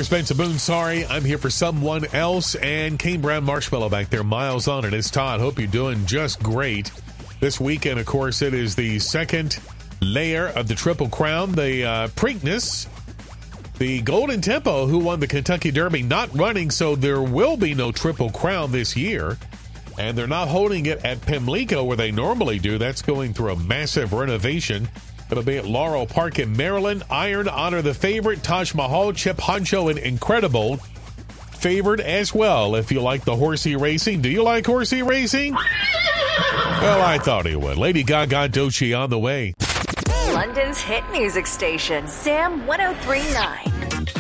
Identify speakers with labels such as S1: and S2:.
S1: There's Spencer Boone. Sorry, I'm here for someone else. And Kane Brown Marshmallow back there. Miles on it. It's Todd. Hope you're doing just great. This weekend, of course, it is the second layer of the Triple Crown. The Preakness, the Golden Tempo, who won the Kentucky Derby, not running, so there will be no Triple Crown this year. And they're not holding it at Pimlico where they normally do. That's going through a massive renovation. It'll be at Laurel Park in Maryland. Iron Honor the favorite. Taj Mahal, Chip Honcho, and Incredible favored as well. If you like the horsey racing. Do you like horsey racing? Well, I thought he would. Lady Gaga Doechii on the way.
S2: London's hit music station, Sam 103.9.